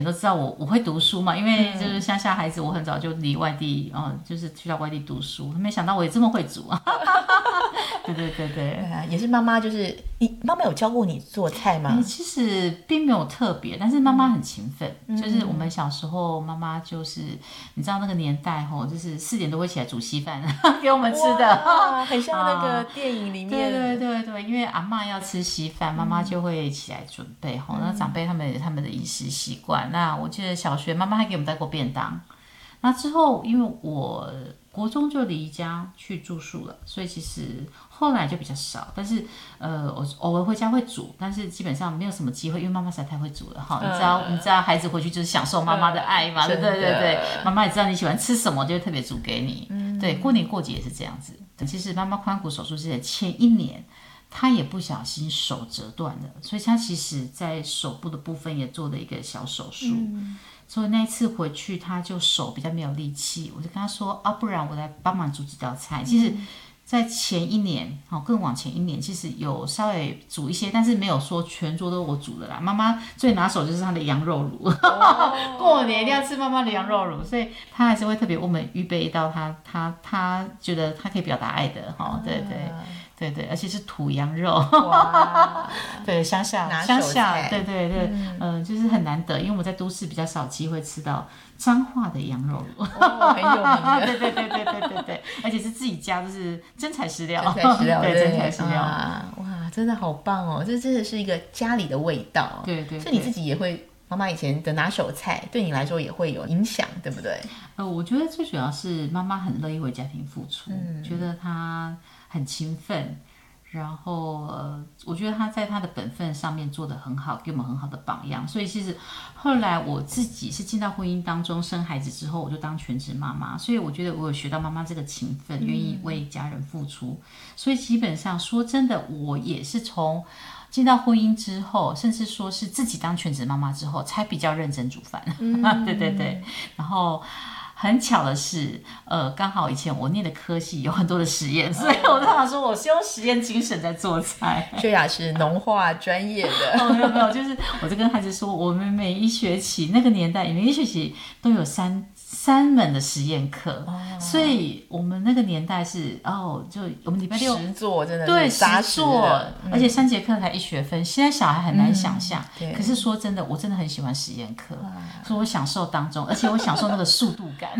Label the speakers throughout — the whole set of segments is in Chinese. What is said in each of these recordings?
Speaker 1: 你都知道我会读书嘛，因为就是乡下孩子，我很早就离外地就是去到外地读书，没想到我也这么会煮啊。对对对对，
Speaker 2: 也是妈妈，就是你妈妈有教过你做菜吗？
Speaker 1: 其实并没有特别，但是妈妈很勤奋。就是我们小时候，妈妈就是你知道那个年代就是4点多会起来煮稀饭给我们吃的，
Speaker 2: 很像那个电影里面。
Speaker 1: 对对对对，因为阿嬷要吃稀饭，妈妈就会起来准备那长辈他们有他们的饮食习惯。那我记得小学妈妈还给我们带过便当。那之后，因为我国中就离家去住宿了，所以其实后来就比较少。但是我偶尔回家会煮，但是基本上没有什么机会，因为妈妈实在太会煮了哈。你知道孩子回去就是享受妈妈的爱嘛，对对对对，妈妈也知道你喜欢吃什么，就会特别煮给你。对，过年过节也是这样子。其实妈妈髋骨手术之前前1年。她也不小心手折断了，所以她其实在手部的部分也做了一个小手术。所以那一次回去，她就手比较没有力气，我就跟她说不然我来帮忙煮几道菜。其实，在前1年，更往前1年，其实有稍微煮一些，但是没有说全桌都我煮的啦。妈妈最拿手就是她的羊肉卤，过年一定要吃妈妈的羊肉卤，所以她还是会特别为我们预备一道她觉得她可以表达爱的对对。对对，而且是土羊肉，对，乡下，对对对，就是很难得，因为我们在都市比较少机会吃到彰化的羊肉卤，
Speaker 2: 很有名的，
Speaker 1: 对对对对对对对，而且是自己家，就是真材实料，
Speaker 2: 真材实料，
Speaker 1: 对，真材实料，
Speaker 2: 哇，真的好棒哦，这真的是一个家里的味道，
Speaker 1: 对对，
Speaker 2: 所以你自己也会。妈妈以前的拿手菜对你来说也会有影响，对不对？
Speaker 1: 我觉得最主要是妈妈很乐意为家庭付出，觉得她很勤奋，然后我觉得她在她的本分上面做得很好，给我们很好的榜样。所以其实后来我自己是进到婚姻当中，生孩子之后，我就当全职妈妈，所以我觉得我有学到妈妈这个勤奋，愿意为家人付出。所以基本上说真的，我也是从进到婚姻之后，甚至说是自己当全职妈妈之后，才比较认真煮饭。对对对，然后很巧的是，刚好以前我念的科系有很多的实验，所以我常常说我是用实验精神在做菜。
Speaker 2: 薛雅是农化专业的，
Speaker 1: 没有没有，就是我就跟孩子说，我们每一学期那个年代，每一学期都有三门的实验课，所以我们那个年代是就我们礼拜6
Speaker 2: 实作真的
Speaker 1: 对
Speaker 2: 实
Speaker 1: 作，而且3节课才1学分，现在小孩很难想象。可是说真的，我真的很喜欢实验课，所以我享受当中，而且我享受那个速度感。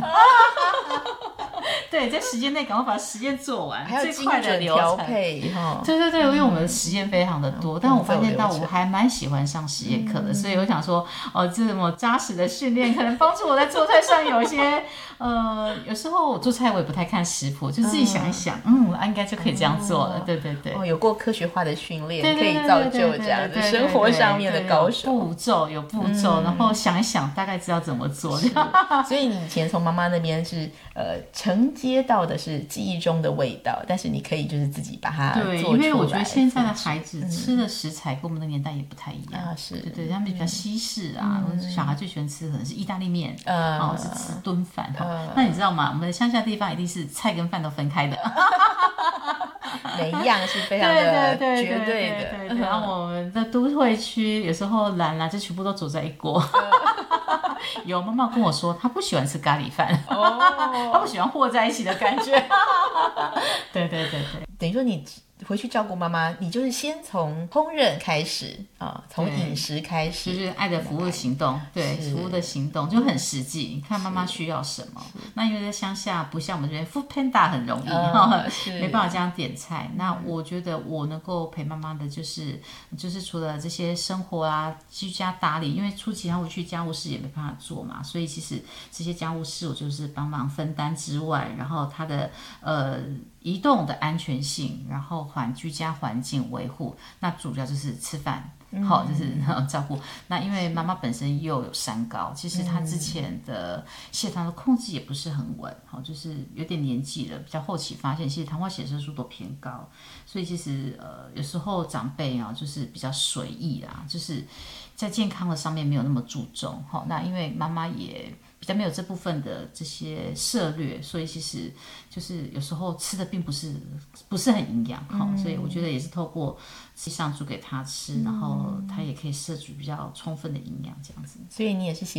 Speaker 1: 对，在时间内赶快把实验做完，
Speaker 2: 还有
Speaker 1: 最快的流程。对对对，因为我们的实验非常的多，但我发现到我还蛮喜欢上实验课的，所以我想说，这么扎实的训练可能帮助我在做菜上有一些，有时候我做菜我也不太看食谱，就自己想一想，应该就可以这样做了。对对对，
Speaker 2: 有过科学化的训练，可以造就这样子生活上面的高手。
Speaker 1: 有步骤，然后想一想，大概知道怎么做。
Speaker 2: 所以你以前从妈妈那边是承接到的是记忆中的味道，但是你可以就是自己把它做出来。
Speaker 1: 对，因为我觉得现在的孩子吃的食材跟我们的年代也不太一样。
Speaker 2: 是，
Speaker 1: 对对，他们比较西式啊，小孩最喜欢吃的可能是意大利面，是吃炖饭。那你知道吗？我们的乡下地方一定是菜跟饭都分开的。
Speaker 2: 每一样是非常的绝对的。
Speaker 1: 对，然后我们的都会区有时候懒就全部都煮在一锅。有妈妈跟我说，她不喜欢吃咖喱饭，她不喜欢和在一起的感觉。对对对对，
Speaker 2: 等于说你回去照顾妈妈，你就是先从烹饪开始从饮食开始，
Speaker 1: 就是爱的服务行动，对，服务的行动就很实际。你看妈妈需要什么？那因为在乡下不像我们这边 Food Panda 很容易，没办法这样点菜。那我觉得我能够陪妈妈的就是除了这些生活啊、居家打理，因为初期她回去家务事也没办法做嘛，所以其实这些家务事我就是帮忙分担之外，然后她的移动的安全性，然后居家环境维护，那主要就是吃饭。就是照顾。那因为妈妈本身又有三高，其实她之前的血糖的控制也不是很稳，就是有点年纪了，比较后期发现，其实糖化血色素都偏高，所以其实有时候长辈就是比较随意啦，就是在健康的上面没有那么注重。那因为妈妈也比较没有这部分的这些涉略，所以其实就是有时候吃的并不是很营养，所以我觉得也是透过上煮给他吃，然后他也可以摄取比较充分的营养这样子。
Speaker 2: 所以你也是